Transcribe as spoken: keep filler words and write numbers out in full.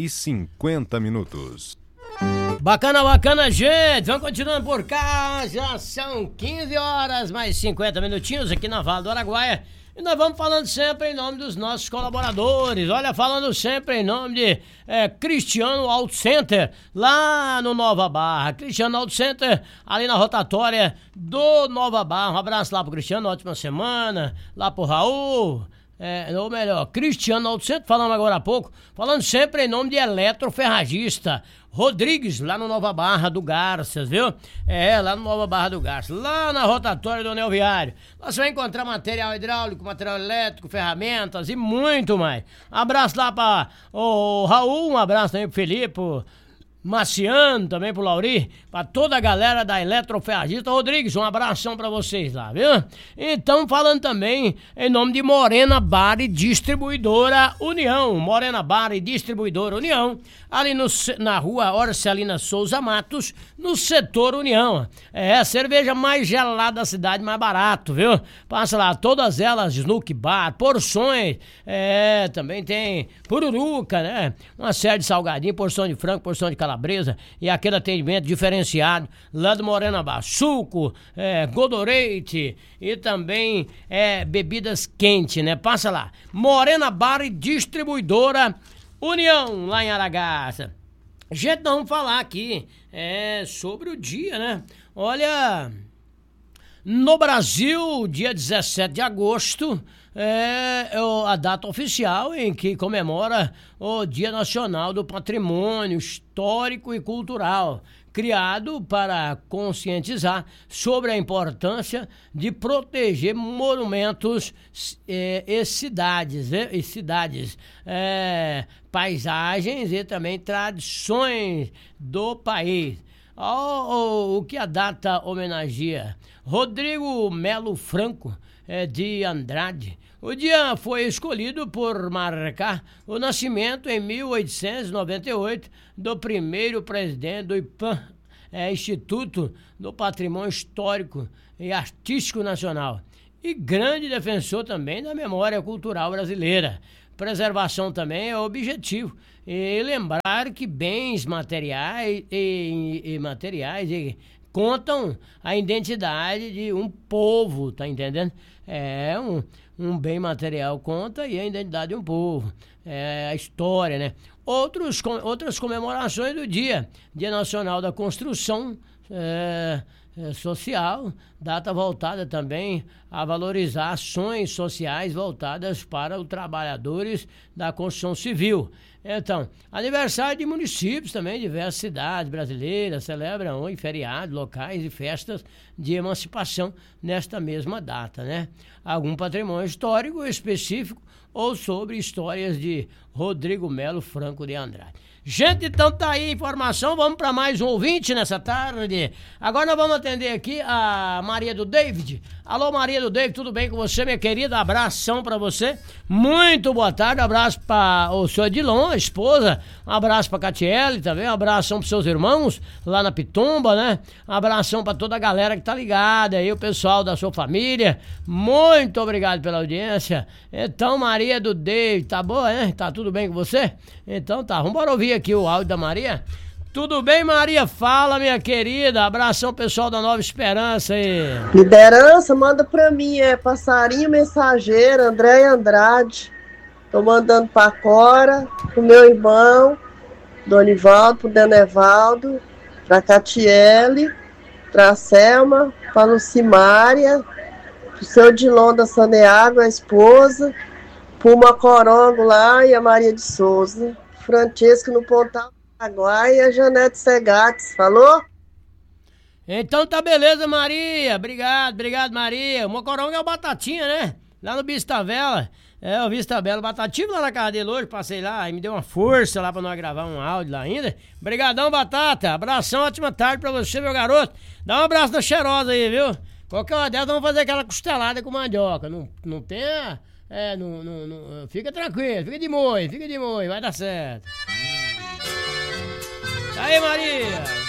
e cinquenta minutos. Bacana, bacana, gente. Vamos continuando por cá. Já são quinze horas, mais cinquenta minutinhos aqui na Vale do Araguaia. E nós vamos falando sempre em nome dos nossos colaboradores. Olha, falando sempre em nome de é, Cristiano Auto Center, lá no Nova Barra. Cristiano Auto Center, ali na rotatória do Nova Barra. Um abraço lá pro Cristiano, ótima semana. Lá pro Raul. É, ou melhor, Cristiano Auto Center, falamos agora há pouco, falando sempre em nome de Eletroferragista Rodrigues, lá no Nova Barra do Garças, viu? É, lá no Nova Barra do Garças, lá na rotatória do Anel Viário. Lá você vai encontrar material hidráulico, material elétrico, ferramentas e muito mais. Um abraço lá para o Raul, um abraço também pro Felipe, Marciano, também pro Lauri, pra toda a galera da Eletroferragista Rodrigues, um abração pra vocês lá, viu? Então, falando também em nome de Morena Bar e Distribuidora União, Morena Bar e Distribuidora União, ali no, na rua Orcelina Souza Matos, no setor União. É a cerveja mais gelada da cidade, mais barato, viu? Passa lá, todas elas, Snook Bar, porções, é, também tem pururuca, né? Uma série de salgadinho, porção de frango, porção de calabresa e aquele atendimento diferenciado lá do Morena Bar. Suco, é, Godorete e também é, bebidas quentes, né? Passa lá. Morena Bar e Distribuidora União, lá em Aragaça. Gente, nós vamos falar aqui é, sobre o dia, né? Olha, no Brasil, dia dezessete de agosto, é a data oficial em que comemora o Dia Nacional do Patrimônio Histórico e Cultural, criado para conscientizar sobre a importância de proteger monumentos é, e cidades, é, e cidades é, paisagens e também tradições do país. O, o, o que a data homenageia? Rodrigo Melo Franco é, de Andrade. O dia foi escolhido por marcar o nascimento em mil oitocentos e noventa e oito do primeiro presidente do I P A M, é, Instituto do Patrimônio Histórico e Artístico Nacional, e grande defensor também da memória cultural brasileira. Preservação também é o objetivo, e lembrar que bens materiais e, e, e materiais e contam a identidade de um povo, tá entendendo? É um, um bem material conta e a identidade de um povo, é a história, né? Outros, com, outras comemorações do dia, Dia Nacional da Construção é, é, Social, data voltada também a valorizar ações sociais voltadas para os trabalhadores da construção civil. Então, aniversário de municípios também, diversas cidades brasileiras celebram em feriados, locais e festas de emancipação nesta mesma data, né? Algum patrimônio histórico específico ou sobre histórias de Rodrigo Melo Franco de Andrade. Gente, então tá aí a informação, vamos para mais um ouvinte nessa tarde. Agora nós vamos atender aqui a Maria do David. Alô, Maria do David, tudo bem com você, minha querida? Abração para você. Muito boa tarde, abraço para o senhor Edilon, a esposa. Um abraço para Catiele também, um abração para seus irmãos lá na Pitumba, né? Um abração para toda a galera que tá ligada aí, o pessoal da sua família. Muito obrigado pela audiência. Então, Maria do David, tá boa, né? Tá tudo bem com você? Então tá, vamos embora ouvir aqui o áudio da Maria. Tudo bem, Maria? Fala, minha querida. Abração, pessoal da Nova Esperança aí. Liderança, manda pra mim, é Passarinho Mensageiro, André Andrade. Tô mandando pra Cora, pro meu irmão, Donivaldo, pro Denevaldo, pra Catiele, pra Selma, pra Lucimária, pro seu Dilon da Saneago, a esposa, pro Macorongo lá e a Maria de Souza, Francesco no Pontal Araguaia e a Janete Segates, falou? Então tá beleza, Maria. Obrigado, obrigado, Maria. O Mocorongo é o Batatinha, né? Lá no Vista Bela. É, o Vista Bela. O Batatinha lá na casa dele hoje, passei lá e me deu uma força lá pra nós gravar um áudio lá ainda. Obrigadão, Batata. Abração, ótima tarde pra você, meu garoto. Dá um abraço na cheirosa aí, viu? Qualquer uma delas, vamos fazer aquela costelada com mandioca. Não, não tenha... É, não, não, não... Fica tranquilo, fica de molho, fica de molho, vai dar certo. Aí, Maria!